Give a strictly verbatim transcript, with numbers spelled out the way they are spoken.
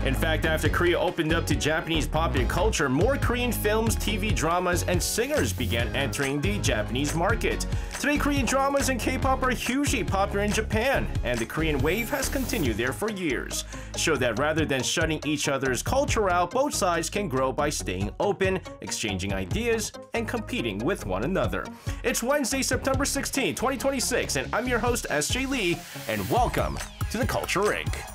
In fact, after Korea opened up to Japanese popular culture, more Korean films, T V dramas, and singers began entering the Japanese market. Today, Korean dramas and K-pop are hugely popular in Japan, and the Korean wave has continued there for years. Show that rather than shutting each other's culture out, both sides can grow by staying open, exchanging ideas, and competing with one another. It's Wednesday, September sixteenth, twenty twenty-six, and I'm your host, S J Lee, and welcome to the Culture Incorporated.